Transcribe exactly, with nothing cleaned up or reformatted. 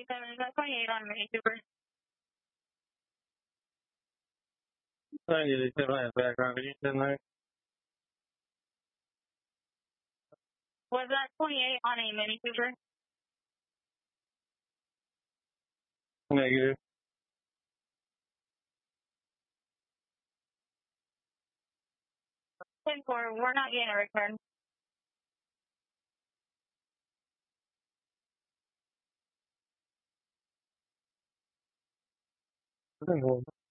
eighty-seven, is that twenty-eight on Mini Cooper? ninety-seven has background. Did you send that? Was that twenty-eight on a Mini Cooper? Negative. ten four, we're not getting a return. ten four.